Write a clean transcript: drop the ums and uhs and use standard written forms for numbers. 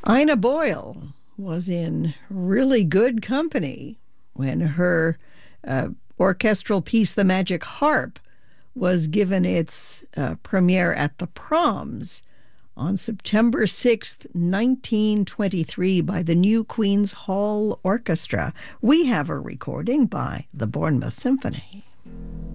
Ina Boyle was in really good company when her orchestral piece, The Magic Harp, was given its premiere at the Proms on September 6th, 1923, by the New Queen's Hall Orchestra. We have a recording by the Bournemouth Symphony.